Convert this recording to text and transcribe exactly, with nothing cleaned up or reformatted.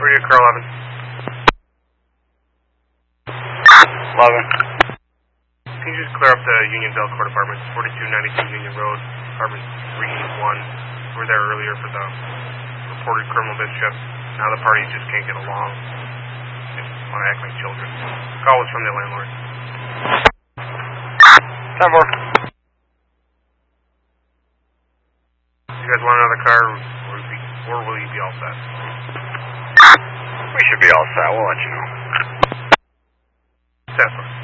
Over to you, Car eleven. eleven. Can you just clear up the Union Belcourt apartments, forty-two ninety-two Union Road, apartment three eighty-one. We were there earlier for the reported criminal mischief. Now the parties just can't get along. They want to act like children. The call was from the landlord. ten four. You guys want another car, or, be, or will you be all set? We should be all set. We'll let you know. Tesla.